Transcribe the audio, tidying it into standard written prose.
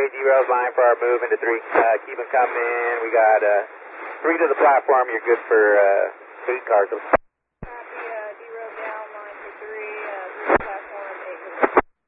derails line for our move into 3. Keep them coming in. We got 3 to the platform. You're good for 8 cars.